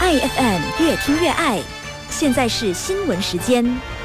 爱 FM 越听越爱，现在是新闻时间。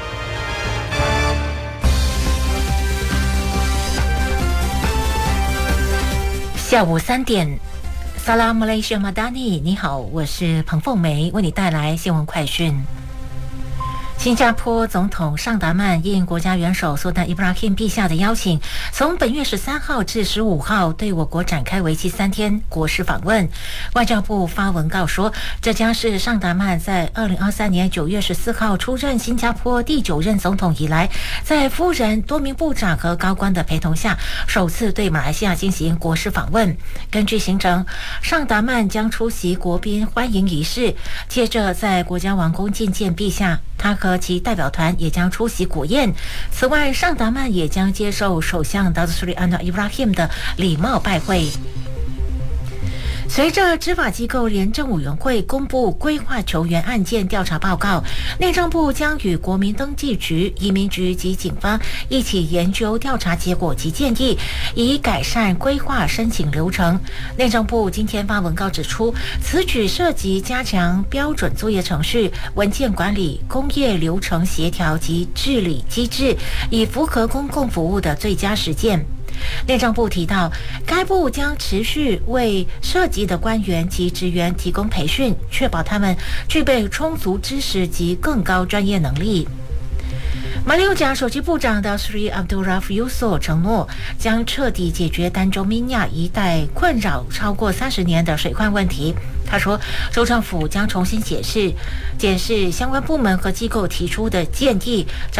下午3点，萨拉姆雷西马达尼，你好，我是彭凤梅，为你带来新闻快讯。新加坡总统尚达曼应国家元首苏丹伊布拉欣陛下的邀请，从本月13号至15号对我国展开为期3天国事访问。外交部发文告说，这将是尚达曼在2023年9月14号出任新加坡第9任总统以来，在夫人、多名部长和高官的陪同下，首次对马来西亚进行国事访问。根据行程，尚达曼将出席国宾欢迎仪式，接着在国家王宫觐见陛下。他和其代表团也将出席国宴。此外，尚达曼也将接受首相达斯里安纳伊布拉欣的礼貌拜会。随着执法机构廉政委员会公布规划球员案件调查报告，内政部将与国民登记局、移民局及警方一起研究调查结果及建议，以改善规划申请流程。内政部今天发文告指出，此举涉及加强标准作业程序、文件管理、工业流程协调及治理机制，以符合公共服务的最佳实践。内政部提到，该部将持续为涉及的官员及职员提供培训，确保他们具备充足知识及更高专业能力。马六甲首席部长的 Sri Abdul Rauf Yusof 承诺，将彻底解决丹州米亚一带困扰超过30年的水患问题。他说，州政府将重新检视相关部门和机构提出的建议，